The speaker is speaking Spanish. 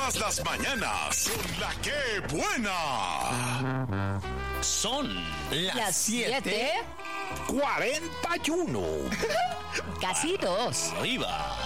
Todas las mañanas con la que buena. Son Las 7:41. ¡41! Casi 2. ¡Arriba!